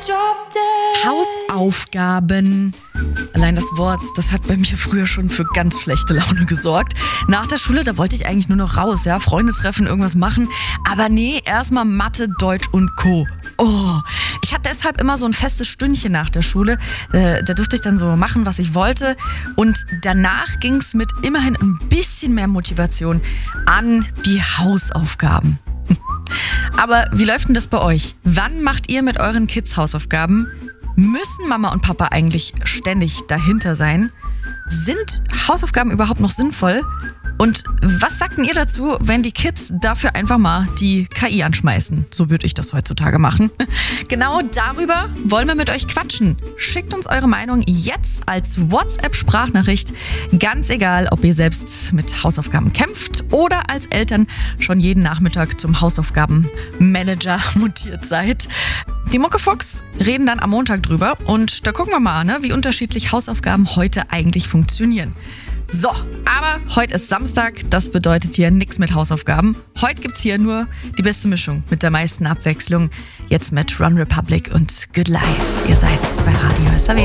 Hausaufgaben. Allein das Wort, das hat bei mir früher schon für ganz schlechte Laune gesorgt. Nach der Schule, da wollte ich eigentlich nur noch raus, ja, Freunde treffen, irgendwas machen. Aber nee, erstmal Mathe, Deutsch und Co. Oh, ich hatte deshalb immer so ein festes Stündchen nach der Schule. Da durfte ich dann so machen, was ich wollte. Und danach ging es mit immerhin ein bisschen mehr Motivation an die Hausaufgaben. Aber wie läuft denn das bei euch? Wann macht ihr mit euren Kids Hausaufgaben? Müssen Mama und Papa eigentlich ständig dahinter sein? Sind Hausaufgaben überhaupt noch sinnvoll? Und was sagt denn ihr dazu, wenn die Kids dafür einfach mal die KI anschmeißen? So würde ich das heutzutage machen. Genau darüber wollen wir mit euch quatschen. Schickt uns eure Meinung jetzt als WhatsApp-Sprachnachricht. Ganz egal, ob ihr selbst mit Hausaufgaben kämpft oder als Eltern schon jeden Nachmittag zum Hausaufgabenmanager mutiert seid. Die Muckefuchs reden dann am Montag drüber und da gucken wir mal, wie unterschiedlich Hausaufgaben heute eigentlich funktionieren. So, aber heute ist Samstag, das bedeutet hier nichts mit Hausaufgaben. Heute gibt's hier nur die beste Mischung mit der meisten Abwechslung. Jetzt mit Run Republic und Good Life. Ihr seid bei Radio SAW.